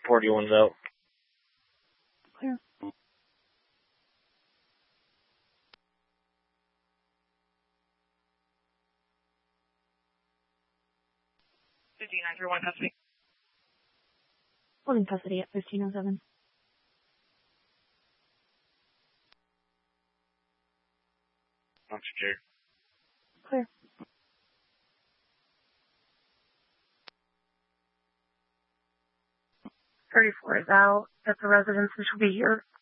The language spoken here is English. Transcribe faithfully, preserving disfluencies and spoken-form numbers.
forty-one out. Clear. fifteen nine three one custody. Holding custody at fifteen oh seven. Not secure. Clear. thirty-four is out at the residence and she'll be here